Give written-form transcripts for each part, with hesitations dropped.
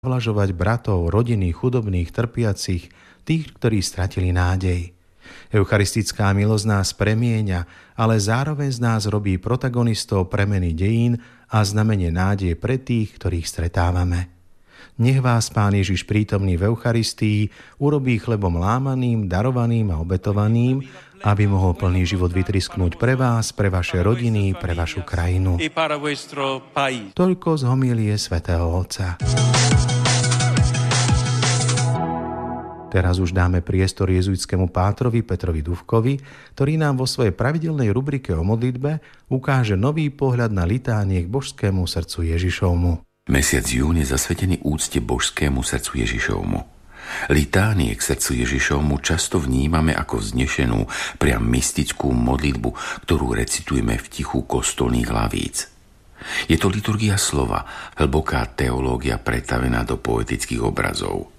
zavlažovať bratov, rodiny, chudobných, trpiacich, tých, ktorí stratili nádej. Eucharistická milosť nás premieňa, ale zároveň z nás robí protagonistov premeny dejín a znamenie nádeje pre tých, ktorých stretávame. Nech vás Pán Ježiš prítomný v Eucharistii urobí chlebom lámaným, darovaným a obetovaným, aby mohol plný život vytrisknúť pre vás, pre vaše rodiny, pre vašu krajinu. Toľko z homílie svätého Otca. Teraz už dáme priestor jezuitskému pátrovi Petrovi Dufkovi, ktorý nám vo svojej pravidelnej rubrike o modlitbe ukáže nový pohľad na litánie k božskému srdcu Ježišovmu. Mesiac jún je zasvetený úcte božskému srdcu Ježišovmu. Litánie k srdcu Ježišovmu často vnímame ako vznešenú, priam mystickú modlitbu, ktorú recitujeme v tichu kostolných hlavíc. Je to liturgia slova, hlboká teológia pretavená do poetických obrazov.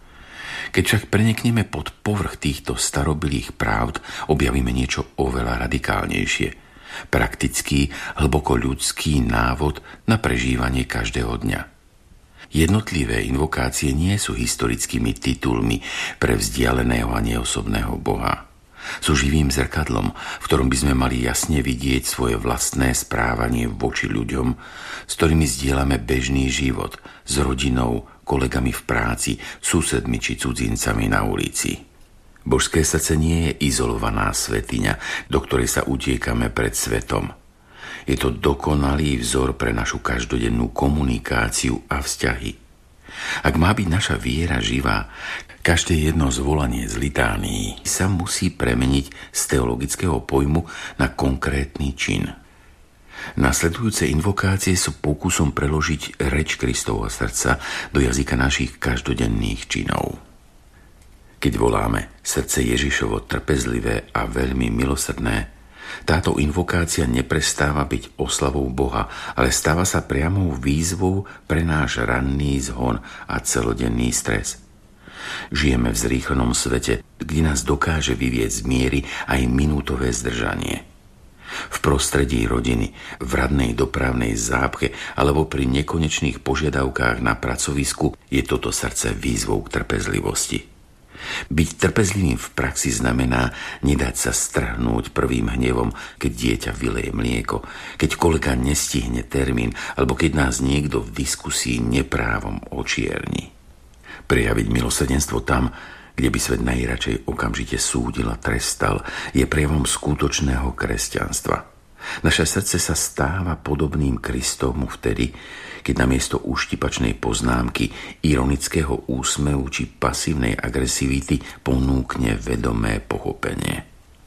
Keď však prenikneme pod povrch týchto starobilých pravd, objavíme niečo oveľa radikálnejšie. Praktický, hlboko ľudský návod na prežívanie každého dňa. Jednotlivé invokácie nie sú historickými titulmi pre vzdialeného a neosobného Boha. Sú živým zrkadlom, v ktorom by sme mali jasne vidieť svoje vlastné správanie voči ľuďom, s ktorými zdieľame bežný život, s rodinou, kolegami v práci, susedmi či cudzincami na ulici. Božské srdce nie je izolovaná svetiňa, do ktorej sa utiekame pred svetom. Je to dokonalý vzor pre našu každodennú komunikáciu a vzťahy. Ak má byť naša viera živá, každé jedno zvolanie z litánií sa musí premeniť z teologického pojmu na konkrétny čin. Nasledujúce invokácie sú pokusom preložiť reč Kristovho srdca do jazyka našich každodenných činov. Keď voláme srdce Ježišovo trpezlivé a veľmi milosrdné, táto invokácia neprestáva byť oslavou Boha, ale stáva sa priamou výzvou pre náš ranný zhon a celodenný stres. Žijeme v zrýchlenom svete, kde nás dokáže vyvieť z miery aj minútové zdržanie. V prostredí rodiny, v radnej dopravnej zápche alebo pri nekonečných požiadavkách na pracovisku je toto srdce výzvou k trpezlivosti. Byť trpezlivým v praxi znamená nedať sa strhnúť prvým hnevom, keď dieťa vyleje mlieko, keď kolega nestihne termín alebo keď nás niekto v diskusii neprávom očierni. Prejaviť milosrdenstvo tam, kde by svet najradšej okamžite súdil a trestal, je prejavom skutočného kresťanstva. Naše srdce sa stáva podobným Kristovmu vtedy, keď namiesto uštipačnej poznámky, ironického úsmevu či pasívnej agresivity ponúkne vedomé pochopenie.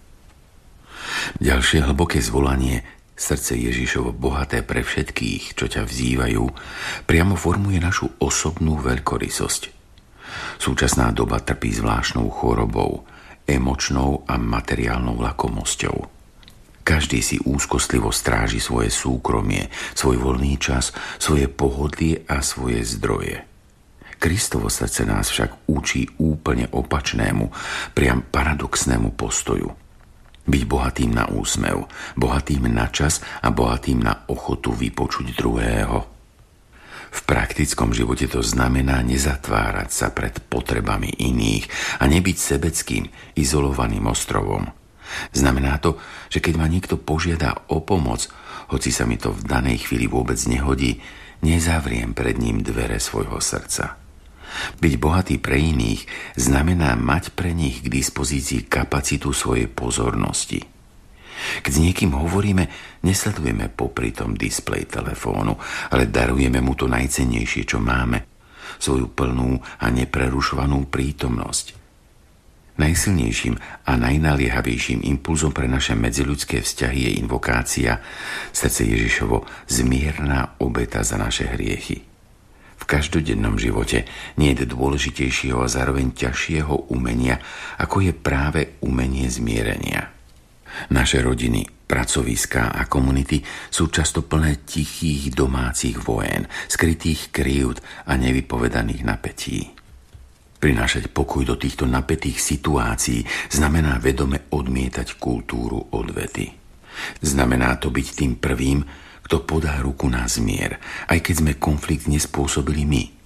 Ďalšie hlboké zvolanie, srdce Ježišovo bohaté pre všetkých, čo ťa vzývajú, priamo formuje našu osobnú veľkorysosť. Súčasná doba trpí zvláštnou chorobou, emočnou a materiálnou lakomosťou. Každý si úzkostlivo stráži svoje súkromie, svoj voľný čas, svoje pohodlie a svoje zdroje. Kristovo srdce nás však učí úplne opačnému, priam paradoxnému postoju. Byť bohatým na úsmev, bohatým na čas a bohatým na ochotu vypočuť druhého. V praktickom živote to znamená nezatvárať sa pred potrebami iných a nebyť sebeckým, izolovaným ostrovom. Znamená to, že keď ma niekto požiada o pomoc, hoci sa mi to v danej chvíli vôbec nehodí, nezavriem pred ním dvere svojho srdca. Byť bohatý pre iných znamená mať pre nich k dispozícii kapacitu svojej pozornosti. Keď s niekým hovoríme, nesledujeme popri tom displej telefónu, ale darujeme mu to najcennejšie, čo máme, svoju plnú a neprerušovanú prítomnosť. Najsilnejším a najnaliehavejším impulzom pre naše medziľudské vzťahy je invokácia srdce Ježišovo, zmierná obeta za naše hriechy. V každodennom živote nie je dôležitejšieho a zároveň ťažšieho umenia, ako je práve umenie zmierenia. Naše rodiny, pracoviská a komunity sú často plné tichých domácich vojen, skrytých krivd a nevypovedaných napätí. Prinášať pokoj do týchto napätých situácií znamená vedome odmietať kultúru odvety. Znamená to byť tým prvým, kto podá ruku na zmier, aj keď sme konflikt nespôsobili my.